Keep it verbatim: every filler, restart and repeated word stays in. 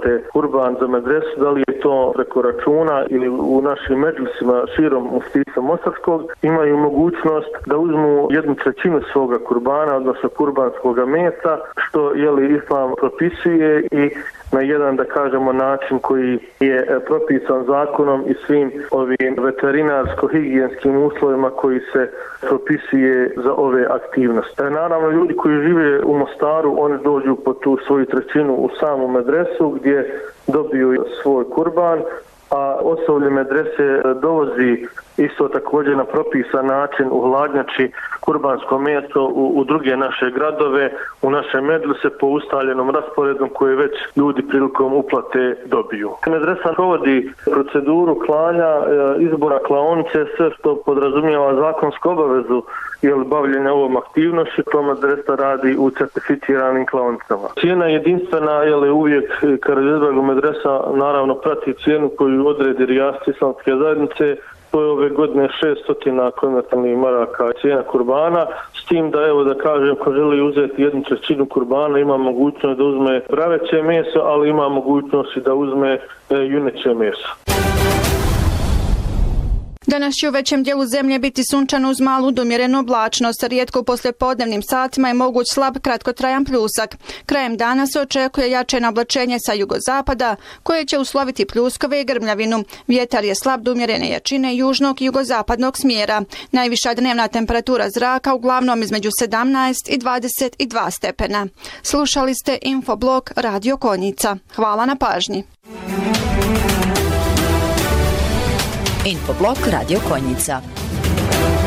uplate kurban za medresu, da li je to preko računa ili u našim medžlisima širom Muftijstva Mostarskog, imaju mogućnost da uzmu jednu trećinu svoga kurbana, odnosno kurbanskog mesa, što je li islam propisuje i na jedan, da kažemo, način koji je propisan zakonom i svim ovim veterinarsko-higijenskim uslovima koji se propisuje za ove aktivnosti. Naravno, ljudi koji žive u Mostaru, oni dođu po tu svoju trećinu u samu medresu gdje dobiju svoj kurban, a osoblje medrese dovozi isto također na propisan način u hladnjači kurbansko meso u, u druge naše gradove, u naše medrese po ustaljenom rasporedom koje već ljudi prilikom uplate dobiju. Medresa provodi proceduru klanja, izbora klaonice, sve što podrazumijeva zakonsku obavezu ili bavljenja ovom aktivnošću, to medresa radi u certificiranim klaonicama. Cijena jedinstvena, je uvijek kada izbora medresa naravno prati cijenu koju odredi rijast islamske zajednice. To je ove godine šesto konvertibilnih maraka cijena kurbana, s tim da, evo da kažem, ko želi uzeti jednu trećinu kurbana, ima mogućnost da uzme praveće meso, ali ima mogućnost i da uzme e, juneće meso. Danas će u većem dijelu zemlje biti sunčano uz malu do umjerenu oblačnost, rijetko u poslijepodnevnim satima je moguć slab kratkotrajan pljusak. Krajem dana se očekuje jače oblačenje sa jugozapada, koje će usloviti pljuskove i grmljavinu. Vjetar je slab do umjerene jačine južnog i jugozapadnog smjera. Najviša dnevna temperatura zraka uglavnom između sedamnaest i dvadeset dva stepena. Slušali ste Infoblog Radio Konjica. Hvala na pažnji. Infoblog Radio Konjica.